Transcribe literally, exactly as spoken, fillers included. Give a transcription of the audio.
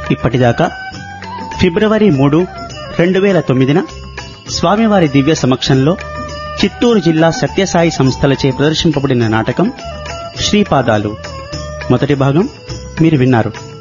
ఇప్పటిదాకా ఫిబ్రవరి మూడు రెండు వేల తొమ్మిదిన స్వామివారి దివ్య సమక్షంలో చిత్తూరు జిల్లా సత్యసాయి సంస్థలచే ప్రదర్శింపబడిన నాటకం శ్రీపాదాలు మొదటి భాగం మీరు విన్నారు.